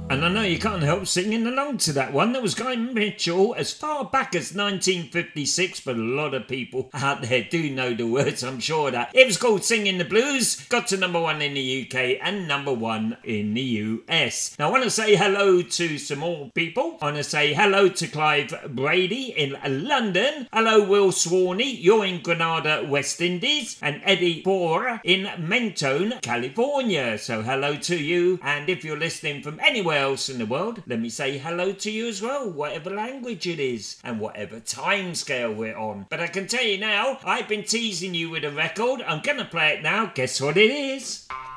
And I know you can't help singing along to that one. That was Guy Mitchell as far back as 1956, but a lot of people out there do know the words, I'm sure of that. It was called Singing the Blues, got to number 1 in the UK and number 1 in the US. Now I want to say hello to some more people. I want to say hello to Clive Brady in London. Hello Will Swaney, you're in Grenada, West Indies. And Eddie Bora in Mentone, California. So hello to you. And if you're listening from anywhere else in the world, let me say hello to you as well, whatever language it is and whatever time scale we're on. But I can tell you now, I've been teasing you with a record. I'm gonna play it now. Guess what it is?